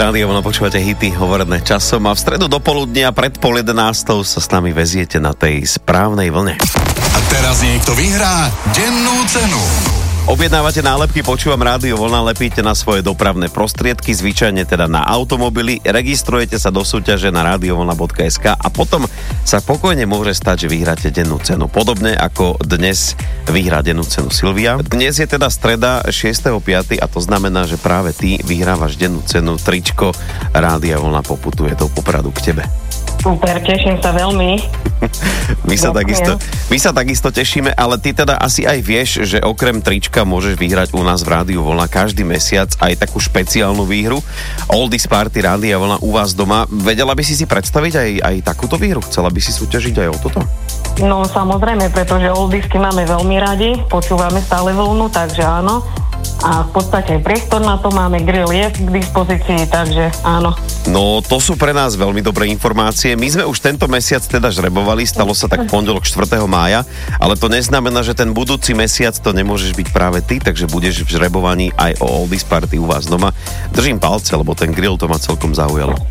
Rádio Vlna, počúvate hity hovorené časom a v stredu dopoludnia pred 10:30 sa s nami veziete na tej správnej vlne. A teraz niekto vyhrá dennú cenu. Objednávate nálepky, počúvam Rádio Vlna, lepíte na svoje dopravné prostriedky, zvyčajne teda na automobily, registrujete sa do súťaže na radiovlna.sk a potom sa pokojne môže stať, že vyhráte dennú cenu. Podobne ako dnes vyhrá dennú cenu Silvia. Dnes je teda streda 6.5. a to znamená, že práve ty vyhrávaš dennú cenu. Tričko Rádia Vlna poputuje do Popradu k tebe. Super, teším sa veľmi. My sa takisto tešíme, ale ty teda asi aj vieš, že okrem trička môžeš vyhrať u nás v Rádiu Vlna každý mesiac aj takú špeciálnu výhru. Oldies Party Rádia Vlna u vás doma. Vedela by si predstaviť aj takúto výhru? Chcela by si súťažiť aj o toto? No samozrejme, pretože oldiesky máme veľmi radi, počúvame stále Vlnu, takže áno. A v podstate priestor na to máme, grill je k dispozícii, takže áno. No, to sú pre nás veľmi dobré informácie. My sme už tento mesiac teda žrebovali, stalo sa tak v pondelok 4. mája, ale to neznamená, že ten budúci mesiac to nemôžeš byť práve ty, takže budeš v žrebovaní aj o Oldies Party u vás doma. Držím palce, lebo ten grill to ma celkom zaujalo.